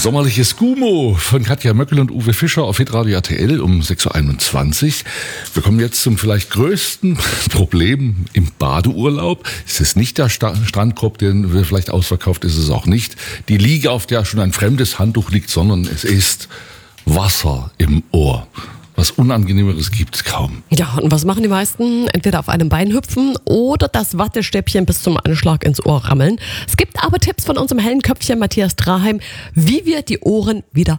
Sommerliches Gumo von Katja Möckel und Uwe Fischer auf Hitradio RTL um 6.21 Uhr. Wir kommen jetzt zum vielleicht größten Problem im Badeurlaub. Es ist nicht der Strandkorb, den wir vielleicht ausverkauft, ist es auch nicht die Liege, auf der schon ein fremdes Handtuch liegt, sondern es ist Wasser im Ohr. Was Unangenehmeres gibt es kaum. Ja, und was machen die meisten? Entweder auf einem Bein hüpfen oder das Wattestäbchen bis zum Anschlag ins Ohr rammeln. Es gibt aber Tipps von unserem hellen Köpfchen Matthias Draheim, wie wir die Ohren wieder